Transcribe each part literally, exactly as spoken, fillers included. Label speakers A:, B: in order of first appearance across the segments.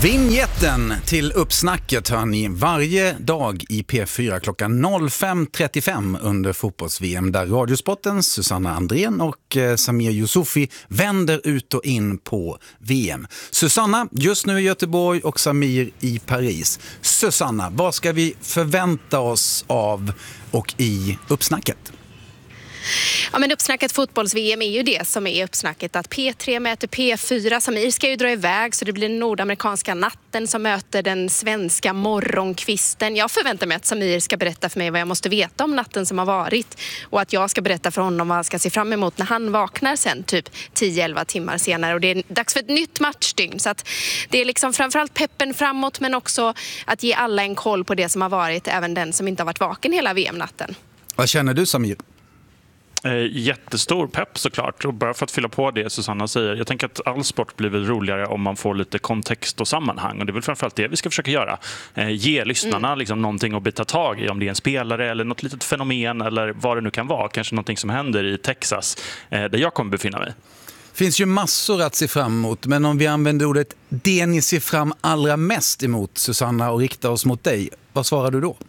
A: Vignetten till uppsnacket hör ni varje dag i P fyra klockan fem trettiofem under fotbolls-V M där Radiosportens Susanna Andrén och eh, Samir Yusufi vänder ut och in på V M. Susanna just nu i Göteborg och Samir i Paris. Susanna, vad ska vi förvänta oss av och i uppsnacket?
B: Ja, men uppsnacket fotbolls-V M är ju det som är uppsnacket, att P tre möter P fyra. Samir ska ju dra iväg så det blir den nordamerikanska natten som möter den svenska morgonkvisten. Jag förväntar mig att Samir ska berätta för mig vad jag måste veta om natten som har varit och att jag ska berätta för honom vad han ska se fram emot när han vaknar sen typ tio elva timmar senare. Och det är dags för ett nytt matchdygn, så att det är liksom framförallt peppen framåt men också att ge alla en koll på det som har varit, även den som inte har varit vaken hela V M-natten.
A: Vad känner du, Samir?
C: Jättestor pepp såklart, och bara för att fylla på det Susanna säger, jag tänker att all sport blir väl roligare om man får lite kontext och sammanhang, och det är väl framförallt det vi ska försöka göra. Eh, ge lyssnarna mm. liksom någonting att bita tag i, om det är en spelare eller något litet fenomen eller vad det nu kan vara, kanske någonting som händer i Texas eh, där jag kommer befinna mig.
A: Det finns ju massor att se fram emot, men om vi använder ordet det ni ser fram allra mest emot, Susanna, och riktar oss mot dig, vad svarar du då?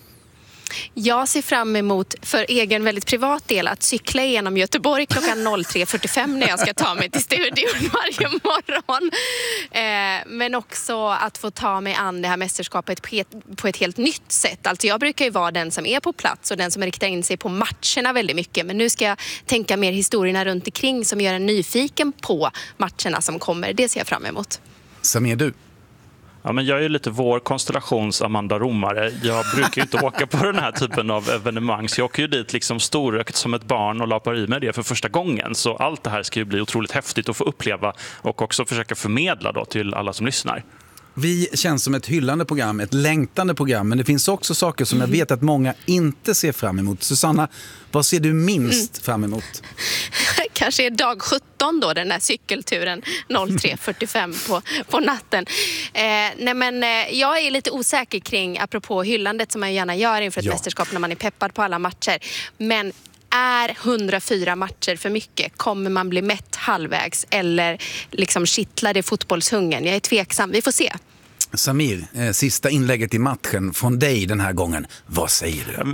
B: Jag ser fram emot, för egen väldigt privat del, att cykla igenom Göteborg klockan tre fyrtiofem när jag ska ta mig till studion varje morgon. Eh, men också att få ta mig an det här mästerskapet på ett, på ett helt nytt sätt. Alltså jag brukar ju vara den som är på plats och den som riktar in sig på matcherna väldigt mycket. Men nu ska jag tänka mer historierna runt omkring som gör en nyfiken på matcherna som kommer. Det ser jag fram emot.
A: Samir, du?
C: Ja, men jag är ju lite vår konstellations Amanda Romare. Jag brukar ju inte åka på den här typen av evenemang, så jag åker ju dit liksom storökt som ett barn och lapar i med det för första gången. Så allt det här ska ju bli otroligt häftigt att få uppleva och också försöka förmedla då till alla som lyssnar.
A: Vi känns som ett hyllande program, ett längtande program, men det finns också saker som jag vet att många inte ser fram emot. Susanna, vad ser du minst fram emot?
B: Kanske är dag sjutton då, den här cykelturen tre fyrtiofem på, på natten. Eh, nej men, eh, jag är lite osäker kring, apropå hyllandet som man gärna gör inför ett ja. mästerskap när man är peppad på alla matcher. Men är hundrafyra matcher för mycket? Kommer man bli mätt halvvägs eller liksom kittlar det fotbollshungern? Jag är tveksam, vi får se.
A: Samir, eh, sista inlägget i matchen från dig den här gången. Vad säger du?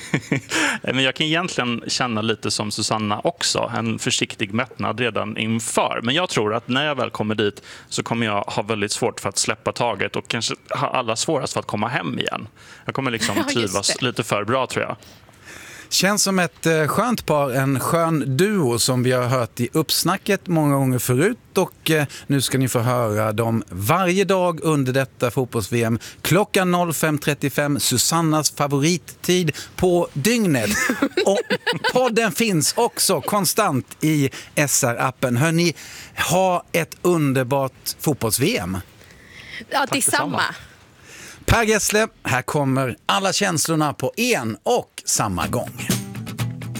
C: Men jag kan egentligen känna lite som Susanna också. En försiktig mättnad redan inför. Men jag tror att när jag väl kommer dit så kommer jag ha väldigt svårt för att släppa taget och kanske ha alla svårast för att komma hem igen. Jag kommer liksom trivas lite för bra, tror jag.
A: Känns som ett eh, skönt par, en skön duo som vi har hört i uppsnacket många gånger förut, och eh, nu ska ni få höra dem varje dag under detta fotbolls-V M klockan fem trettiofem, Susannas favorittid på dygnet. Och podden finns också konstant i S R-appen. Hörrni, ha ett underbart fotbolls-V M.
B: Ja, detsamma.
A: Per Gessle, här kommer alla känslorna på en och samma gång.